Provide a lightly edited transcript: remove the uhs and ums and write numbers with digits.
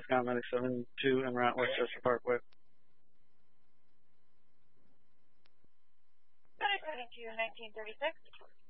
Scott Medic 72 en route Westchester Parkway. Medic 72, 1936.